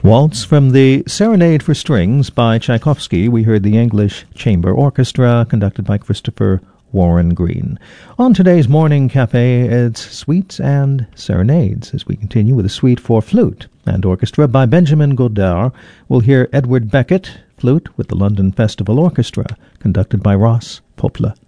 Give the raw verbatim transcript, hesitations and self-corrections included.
Waltz from the Serenade for Strings by Tchaikovsky. We heard the English Chamber Orchestra, conducted by Christopher Warren Green. On today's Morning Cafe, it's Suites and Serenades, as we continue with a suite for flute and orchestra by Benjamin Godard. We'll hear Edward Beckett, flute with the London Festival Orchestra, conducted by Ross Poplar.